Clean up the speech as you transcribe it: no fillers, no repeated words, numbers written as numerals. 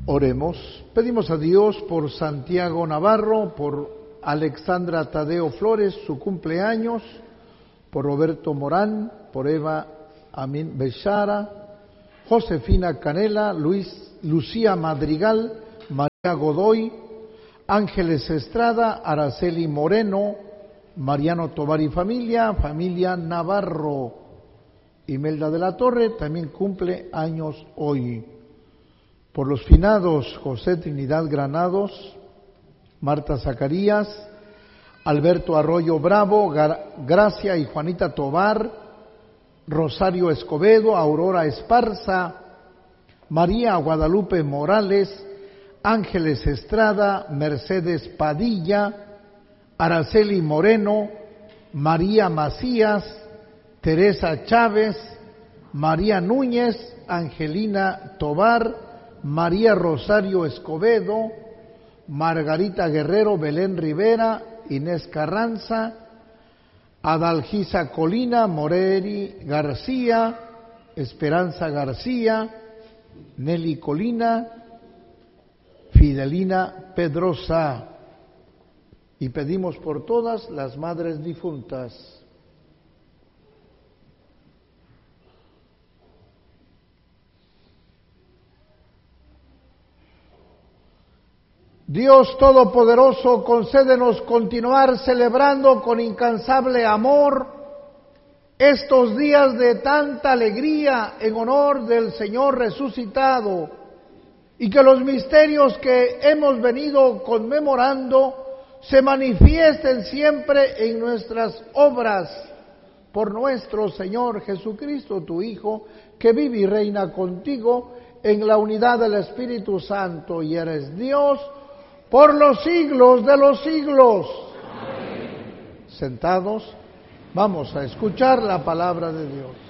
Oremos. Pedimos a Dios por Santiago Navarro, por Alexandra Tadeo Flores, su cumpleaños, por Roberto Morán, por Eva Amin Bechara, Josefina Canela, Lucía Madrigal, María Godoy, Ángeles Estrada, Araceli Moreno, Mariano Tovar y familia Navarro. Imelda de la Torre también cumple años hoy. Por los finados José Trinidad Granados, Marta Zacarías, Alberto Arroyo Bravo, Gracia y Juanita Tovar, Rosario Escobedo, Aurora Esparza, María Guadalupe Morales, Ángeles Estrada, Mercedes Padilla, Araceli Moreno, María Macías, Teresa Chávez, María Núñez, Angelina Tovar, María Rosario Escobedo, Margarita Guerrero, Belén Rivera, Inés Carranza, Adalgisa Colina, Moreri García, Esperanza García, Nelly Colina, Fidelina Pedrosa. Y pedimos por todas las madres difuntas. Dios Todopoderoso, concédenos continuar celebrando con incansable amor estos días de tanta alegría en honor del Señor resucitado, y que los misterios que hemos venido conmemorando se manifiesten siempre en nuestras obras, por nuestro Señor Jesucristo, tu Hijo, que vive y reina contigo en la unidad del Espíritu Santo, y eres Dios por los siglos de los siglos. Amén. Sentados, vamos a escuchar la palabra de Dios.